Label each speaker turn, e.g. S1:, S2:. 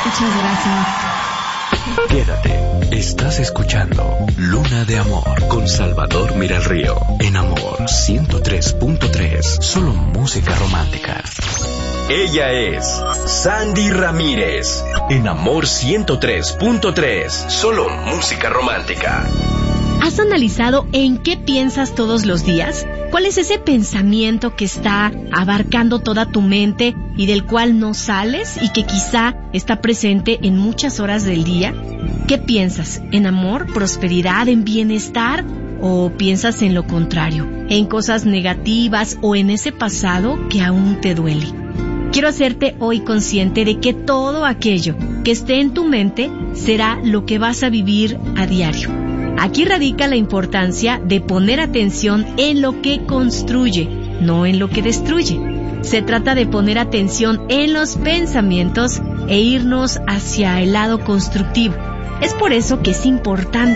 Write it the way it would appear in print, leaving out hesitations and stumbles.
S1: Muchas gracias.
S2: Quédate, estás escuchando Luna de Amor con Salvador Miralrío en Amor 103.3, solo música romántica. Ella es Sandy Ramírez en Amor 103.3, solo música romántica.
S3: ¿Has analizado en qué piensas todos los días? ¿Cuál es ese pensamiento que está abarcando toda tu mente y del cual no sales y que quizá está presente en muchas horas del día? ¿Qué piensas? ¿En amor, prosperidad, en bienestar? ¿O piensas en lo contrario? ¿En cosas negativas o en ese pasado que aún te duele? Quiero hacerte hoy consciente de que todo aquello que esté en tu mente será lo que vas a vivir a diario. Aquí radica la importancia de poner atención en lo que construye, no en lo que destruye. Se trata de poner atención en los pensamientos e irnos hacia el lado constructivo. Es por eso que es importante